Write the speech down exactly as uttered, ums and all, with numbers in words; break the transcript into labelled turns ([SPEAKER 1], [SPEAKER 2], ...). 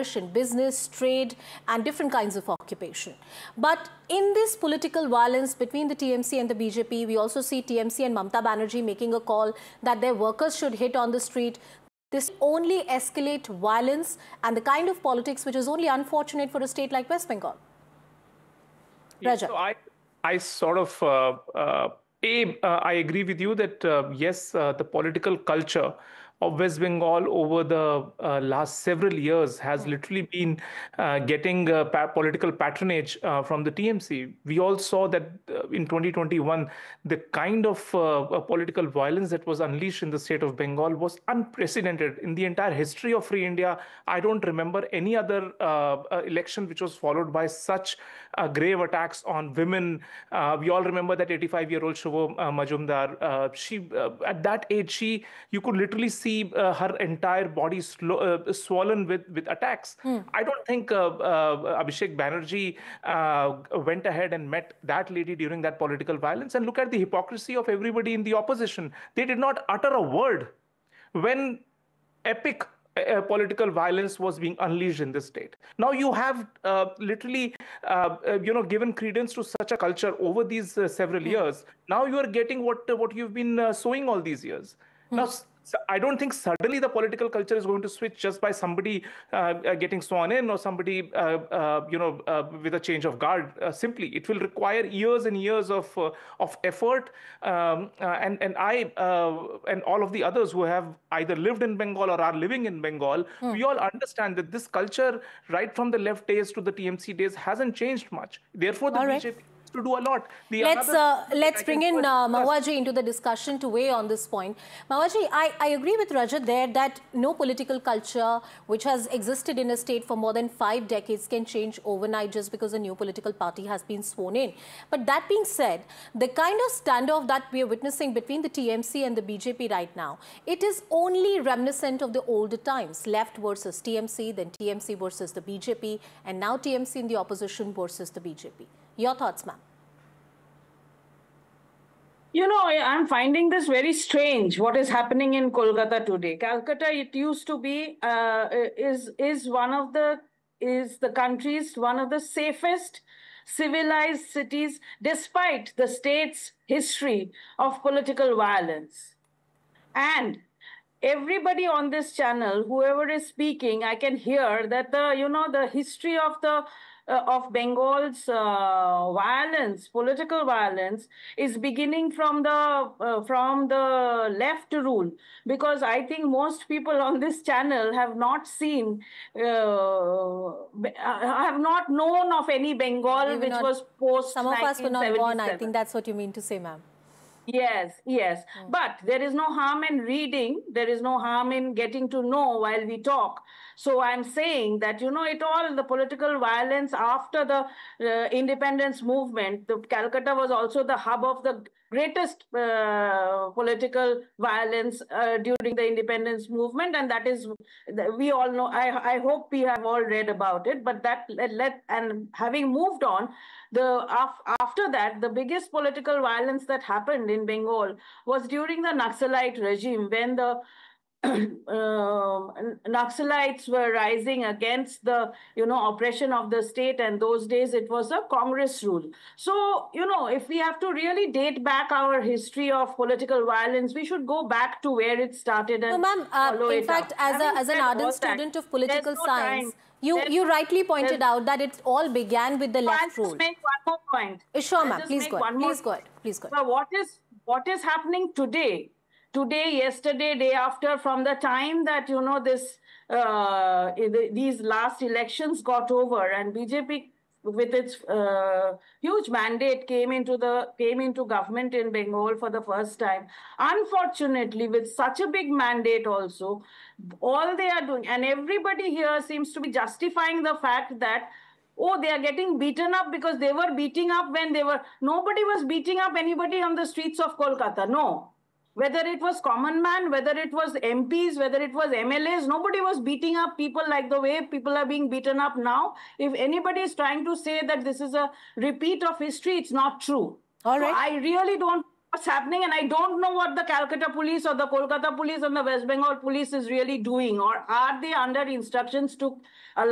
[SPEAKER 1] flourish in business, trade, and different kinds of occupation. But in this political violence between the T M C and the B J P, we also see T M C and Mamata Banerjee making a call that their workers should hit on the street. This only escalate violence and the kind of politics which is only unfortunate for a state like West Bengal.
[SPEAKER 2] Yes, so I, I sort of, uh, uh, A, uh, I agree with you that, uh, yes, uh, the political culture of West Bengal over the uh, last several years has literally been uh, getting uh, pa political patronage uh, from the T M C. We all saw that uh, in twenty twenty-one, the kind of uh, political violence that was unleashed in the state of Bengal was unprecedented. In the entire history of free India, I don't remember any other uh, uh, election which was followed by such uh, grave attacks on women. Uh, we all remember that eighty-five-year-old Shubho uh, Majumdar. Uh, she, uh, at that age, she, you could literally see uh, her entire body uh, swollen with, with attacks. Hmm. I don't think uh, uh, Abhishek Banerjee uh, went ahead and met that lady during that political violence. And look at the hypocrisy of everybody in the opposition. They did not utter a word when epic Uh, political violence was being unleashed in this state. Now you have uh, literally, uh, uh, you know, given credence to such a culture over these uh, several mm. years. Now you are getting what uh, what you've been uh, sowing all these years. Mm. Now, so I don't think suddenly the political culture is going to switch just by somebody uh, uh, getting sworn in or somebody, uh, uh, you know, uh, with a change of guard. Uh, simply, it will require years and years of uh, of effort. Um, uh, and and I uh, and all of the others who have either lived in Bengal or are living in Bengal, hmm. we all understand that this culture, right from the left days to the T M C days, hasn't changed much. Therefore, the
[SPEAKER 1] all
[SPEAKER 2] B J P right. to do a lot. The
[SPEAKER 1] let's uh, let's bring in uh, Mahwaji into the discussion to weigh on this point. Mahwaji, I, I agree with Rajat there that no political culture which has existed in a state for more than five decades can change overnight just because a new political party has been sworn in. But that being said, the kind of standoff that we are witnessing between the T M C and the B J P right now, it is only reminiscent of the older times, left versus T M C, then T M C versus the B J P, and now T M C in the opposition versus the B J P. Your thoughts, ma'am?
[SPEAKER 3] You know, I'm finding this very strange, what is happening in Kolkata today. Calcutta, it used to be, uh, is, is one of the, is the country's one of the safest civilized cities, despite the state's history of political violence. And everybody on this channel, whoever is speaking, I can hear that the, you know, the history of the Uh, of Bengal's uh, violence, political violence, is beginning from the uh, from the left rule, because I think most people on this channel have not seen, uh, have not known of any Bengal we which not, was post
[SPEAKER 1] some of us were not born. I think that's what you mean to say, ma'am.
[SPEAKER 3] Yes, yes. Hmm. But there is no harm in reading. There is no harm in getting to know while we talk. So I'm saying that, you know, it all, the political violence after the uh, independence movement, the Calcutta was also the hub of the greatest uh, political violence uh, during the independence movement. And that is, we all know, I, I hope we have all read about it, but that let, let and having moved on, the after that, the biggest political violence that happened in Bengal was during the Naxalite regime, when the uh, Naxalites were rising against the, you know, oppression of the state, and those days it was a Congress rule. So, you know, if we have to really date back our history of political violence, we should go back to where it started and
[SPEAKER 1] no, ma'am, uh, in fact, up. as, a, as an ardent student that, of political no science, time. You, you rightly pointed out that it all began with the left
[SPEAKER 3] rule.
[SPEAKER 1] rule.
[SPEAKER 3] I'll just make one more point.
[SPEAKER 1] Sure, ma'am. Please go ahead. Please go ahead. Please go ahead.
[SPEAKER 3] So what is, what is happening today? Today, yesterday, day after, from the time that, you know, this uh, these last elections got over and B J P with its uh, huge mandate came into the came into government in Bengal for the first time. Unfortunately, with such a big mandate also, all they are doing, and everybody here seems to be justifying the fact that, oh, they are getting beaten up because they were beating up when they were, nobody was beating up anybody on the streets of Kolkata. No. Whether it was common man, whether it was M Ps, whether it was M L As, nobody was beating up people like the way people are being beaten up now. If anybody is trying to say that this is a repeat of history, it's not true.
[SPEAKER 1] All right.
[SPEAKER 3] So I really don't know what's happening, and I don't know what the Calcutta police or the Kolkata police and the West Bengal police is really doing, or are they under instructions to allow